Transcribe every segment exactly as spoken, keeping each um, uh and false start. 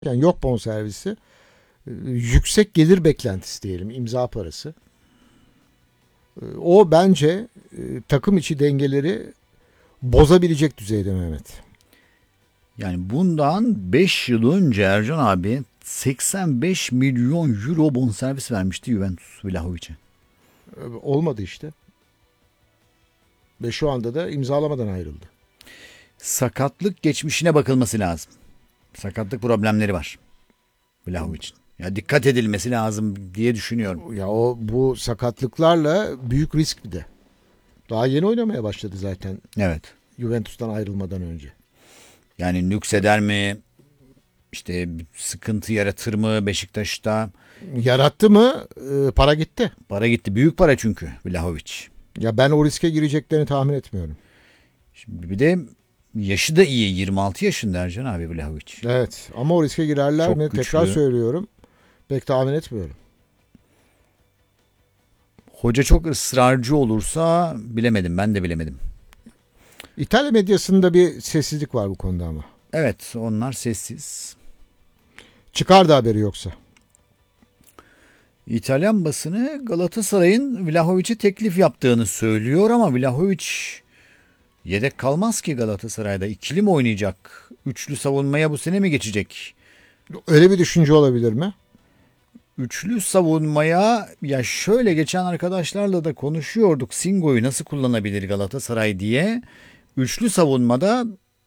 Yani yok bonservisi. Ee, Yüksek gelir beklentisi diyelim, imza parası. Ee, O bence e, takım içi dengeleri bozabilecek düzeyde Mehmet. Yani bundan beş yıl önce Ercan abi seksen beş milyon euro bonservis vermişti Juventus Vlahovic'e. Ee, Olmadı işte. Ve şu anda da imzalamadan ayrıldı. Sakatlık geçmişine bakılması lazım. Sakatlık problemleri var Vlahovic'in. Ya dikkat edilmesi lazım diye düşünüyorum. Ya o bu sakatlıklarla büyük risk bir de. Daha yeni oynamaya başladı zaten Evet. Juventus'tan ayrılmadan önce. Yani nükseder mi? İşte sıkıntı yaratır mı Beşiktaş'ta? Yarattı mı e, para gitti. Para gitti. Büyük para çünkü Vlahovic. Ya ben o riske gireceklerini tahmin etmiyorum. Şimdi bir de yaşı da iyi. yirmi altı yaşında Ercan abi Vlahovic. Evet ama o riske girerler Çok mi? güçlü. Tekrar söylüyorum. Pek tahmin etmiyorum. Hoca çok ısrarcı olursa bilemedim. Ben de bilemedim. İtalya medyasında bir sessizlik var bu konuda ama. Evet, onlar sessiz. Çıkar da haberi yoksa. İtalyan basını Galatasaray'ın Vlahovic'e teklif yaptığını söylüyor ama Vlahovic yedek kalmaz ki Galatasaray'da. İkili mi oynayacak? Üçlü savunmaya bu sene mi geçecek? Öyle bir düşünce olabilir mi? Üçlü savunmaya ya şöyle geçen arkadaşlarla da konuşuyorduk. Singo'yu nasıl kullanabilir Galatasaray diye. Üçlü savunmada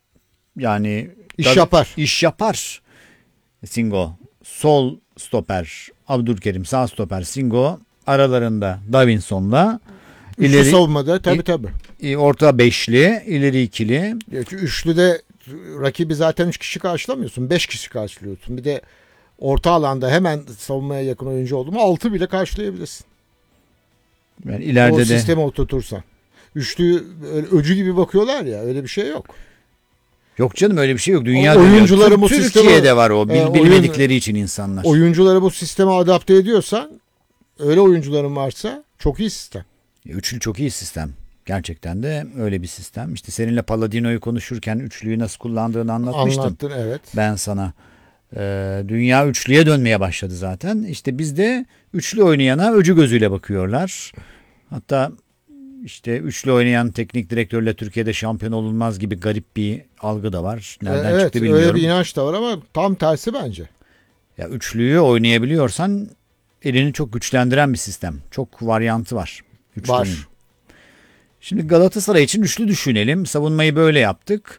yani İş da- yapar. İş yapar. Singo sol stoper, Abdülkerim sağ stoper, Singo aralarında Davinson'la Üçlü ileri savunmada tabii i- tabii. i- orta beşli, ileri ikili. Ya, üçlüde rakibi zaten üç kişi karşılamıyorsun. Beş kişi karşılıyorsun. Bir de orta alanda hemen savunmaya yakın oyuncu oldu mu altı bile karşılayabilirsin. Yani O ileride de sistemi oturtursan. Üçlü öyle öcü gibi bakıyorlar ya, öyle bir şey yok. yok canım öyle bir şey yok. Dünya O oyuncuları bu Türkiye'de sisteme- var o bil- e, oyun- bilmedikleri için insanlar. Oyuncuları bu sisteme adapte ediyorsan, öyle oyuncuların varsa çok iyi sistem. Üçlü çok iyi sistem. Gerçekten de öyle bir sistem. İşte seninle Palladino'yu konuşurken üçlüyü nasıl kullandığını anlatmıştım. Anlattın evet. Ben sana. Ee, dünya üçlüye dönmeye başladı zaten. İşte bizde üçlü oynayana öcü gözüyle bakıyorlar. Hatta işte üçlü oynayan teknik direktörle Türkiye'de şampiyon olunmaz gibi garip bir algı da var. Nereden evet, çıktı bilmiyorum. öyle bir inanç da var ama tam tersi bence. Ya üçlüyü oynayabiliyorsan elini çok güçlendiren bir sistem. Çok varyantı var. Üçlünün. Var. Şimdi Galatasaray için üçlü düşünelim. Savunmayı böyle yaptık.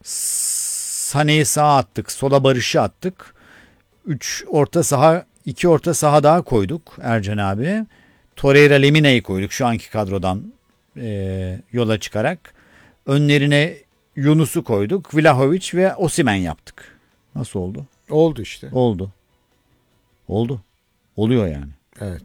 Sané'yi sağa attık. Sola Barış'ı attık. Üç orta saha, iki orta saha daha koyduk Ercan abi. Torreira Lemina'yı koyduk şu anki kadrodan e, yola çıkarak. Önlerine Yunus'u koyduk. Vlahovic ve Osimhen yaptık. Nasıl oldu? Oldu işte. Oldu. Oldu. Oluyor yani. Evet.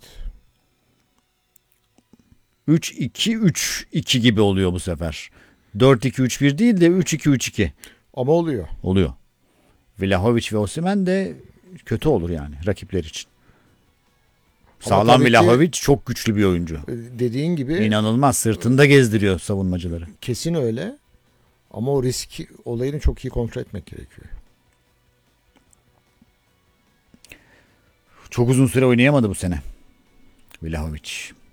üç iki üç iki gibi oluyor bu sefer. dört iki üç bir değil de üç iki üç iki Ama oluyor. oluyor. Vlahovic ve Osimhen de kötü olur yani rakipler için. Ama Sağlam tabii ki- Vlahovic çok güçlü bir oyuncu. Dediğin gibi İnanılmaz sırtında gezdiriyor savunmacıları. kesin öyle. Ama o risk olayını çok iyi kontrol etmek gerekiyor. Çok uzun süre oynayamadı bu sene Vlahovic.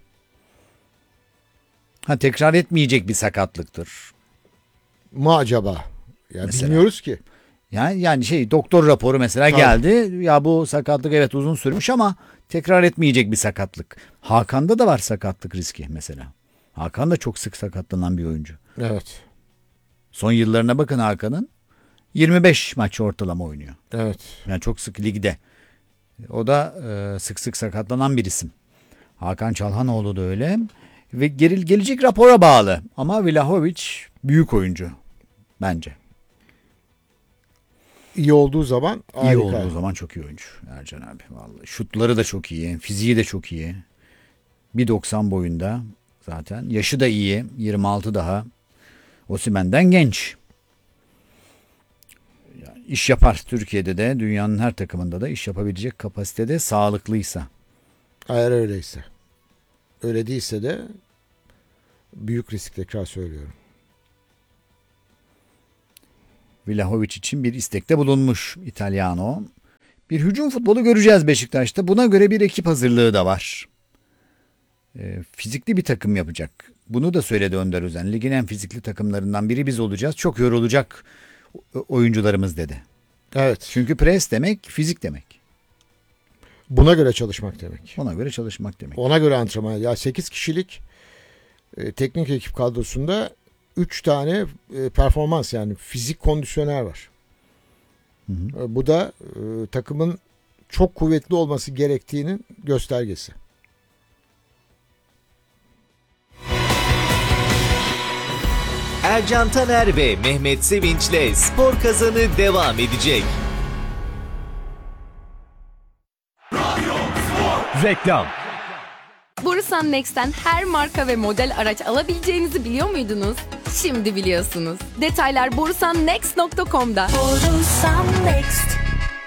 Ha tekrar etmeyecek bir sakatlıktır. Mı acaba? Ya Mesela. bilmiyoruz ki. Yani yani şey doktor raporu mesela Tabii. geldi. Ya bu sakatlık evet uzun sürmüş ama tekrar etmeyecek bir sakatlık. Hakan'da da var sakatlık riski mesela. Hakan da çok sık sakatlanan bir oyuncu. Evet. Son yıllarına bakın Hakan'ın. yirmi beş maç ortalama oynuyor. Evet. Yani çok sık ligde. O da e, sık sık sakatlanan bir isim. Hakan Çalhanoğlu da öyle. Ve geril gelecek rapora bağlı. Ama Vlahovic büyük oyuncu bence. İyi olduğu zaman İyi harika. olduğu zaman çok iyi oyuncu Ercan abi. Vallahi şutları da çok iyi, fiziği de çok iyi. bir doksan boyunda zaten. Yaşı da iyi, yirmi altı daha. Osimhen'den genç. Yani iş yapar Türkiye'de de, dünyanın her takımında da iş yapabilecek kapasitede sağlıklıysa. Eğer öyleyse. Öyle değilse de büyük risk, tekrar söylüyorum. Vlahovic için bir istekte bulunmuş İtalyano. Bir hücum futbolu göreceğiz Beşiktaş'ta. Buna göre bir ekip hazırlığı da var. E, fizikli bir takım yapacak. Bunu da söyledi Önder Özen. Ligin en fizikli takımlarından biri biz olacağız. Çok yorulacak oyuncularımız dedi. Evet. Çünkü pres demek fizik demek. Buna göre çalışmak demek. Ona göre çalışmak demek. Ona göre antrenman. Ya sekiz kişilik e, teknik ekip kadrosunda üç tane e, performans yani fizik kondisyoner var. Hı hı. E, bu da e, takımın çok kuvvetli olması gerektiğinin göstergesi. Ercan Taner ve Mehmet Sevinç'le Spor Kazanı devam edecek. Reklam. Borusan Next'ten her marka ve model araç alabileceğinizi biliyor muydunuz? Şimdi biliyorsunuz. Detaylar borusan next nokta com'da. Borusan Next.